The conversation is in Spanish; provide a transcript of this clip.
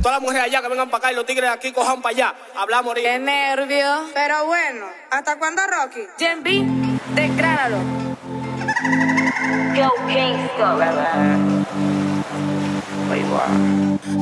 Todas las mujeres allá que vengan para acá y los tigres de aquí cojan para allá. Hablamos ahorita. ¡Qué nervio! Pero bueno, ¿hasta cuándo, Rocky? Gen B, decláralo. Yo, gangsta.